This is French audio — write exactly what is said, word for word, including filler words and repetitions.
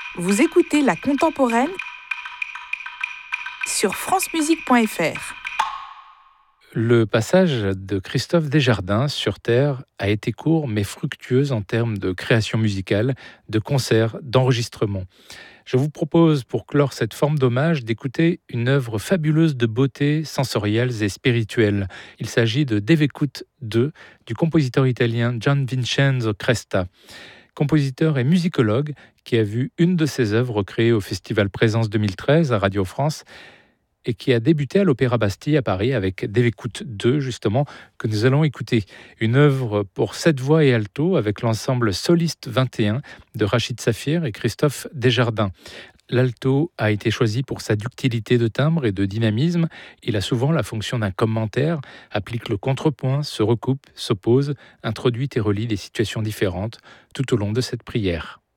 Vous écoutez La Contemporaine sur francemusique point f r. Le passage de Christophe Desjardins sur Terre a été court mais fructueux en termes de création musicale, de concerts, d'enregistrements. Je vous propose, pour clore cette forme d'hommage, d'écouter une œuvre fabuleuse de beauté sensorielles et spirituelle. Il s'agit de Devekut deux du compositeur italien Gian Vincenzo Cresta, compositeur et musicologue qui a vu une de ses œuvres créées au Festival Présence deux mille treize à Radio France et qui a débuté à l'Opéra Bastille à Paris avec Devekut deux, justement, que nous allons écouter. Une œuvre pour sept voix et alto avec l'ensemble Soliste vingt et un de Rachid Safir et Christophe Desjardins. L'alto a été choisi pour sa ductilité de timbre et de dynamisme. Il a souvent la fonction d'un commentaire, applique le contrepoint, se recoupe, s'oppose, introduit et relie des situations différentes tout au long de cette prière.